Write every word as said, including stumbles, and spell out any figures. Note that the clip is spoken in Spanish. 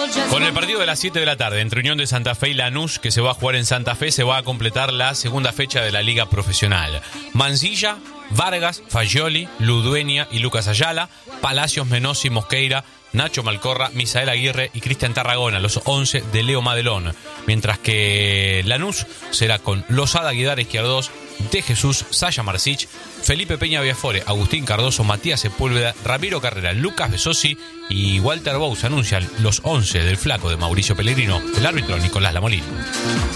Con el partido de las siete de la tarde entre Unión de Santa Fe y Lanús, que se va a jugar en Santa Fe, se va a completar la segunda fecha de la Liga Profesional. Mansilla, Vargas, Fagioli, Ludueña y Lucas Ayala, Palacios, Menossi, Mosqueira, Nacho Malcorra, Misael Aguirre y Cristian Tarragona, los once de Leo Madelón. Mientras que Lanús será con Losada, Guidar, Izquierdos, De Jesús, Saya Marcich, Felipe Peña Viafore, Agustín Cardoso, Matías Sepúlveda, Ramiro Carrera, Lucas Besosi y Walter Bous. Anuncian los once del flaco de Mauricio Pellegrino, el árbitro Nicolás Lamolini.